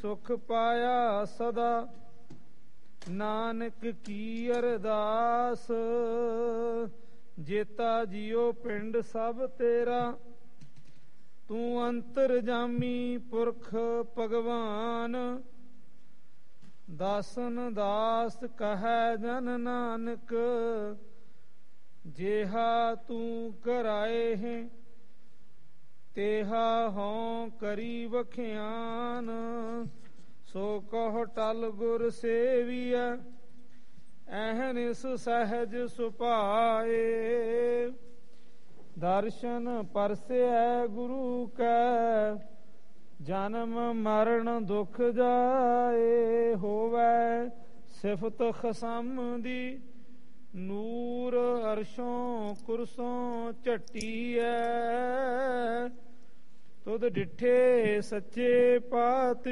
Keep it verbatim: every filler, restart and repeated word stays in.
ਸੁਖ ਪਾਇਆ ਸਦਾ ਨਾਨਕ ਕੀ ਅਰਦਾਸ। ਜੇਤਾ ਜੀਓ ਪਿੰਡ ਸਭ ਤੇਰਾ ਤੂੰ ਅੰਤਰਜਾਮੀ ਪੁਰਖ ਭਗਵਾਨ। ਦਾਸਨ ਦਾਸ ਕਹੈ ਜਨ ਨਾਨਕ ਜੇਹਾ ਤੂੰ ਕਰਾਏ ਹੈ ਤੇਹਾ ਹੋਂ ਕਰੀ ਵਖਿਆਨ। ਸੋ ਕਹੁ ਟਲ ਗੁਰ ਸੇਵੀਐ ਐਹਨਿਸ ਸਹਿਜ ਸੁਭਾਏ। ਦਰਸ਼ਨ ਪਰਸੈ ਗੁਰੂ ਕੈ ਜਨਮ ਮਰਨ ਦੁਖ ਜਾਏ। ਹੋਵੈ ਸਿਫਤ ਖਸਮ ਦੀ ਨੂਰ ਅਰਸ਼ੋਂ ਕੁਰਸੋਂ ਝਟੀਐ। ਤੁਧ ਡਿਠੇ ਸੱਚੇ ਪਾਤ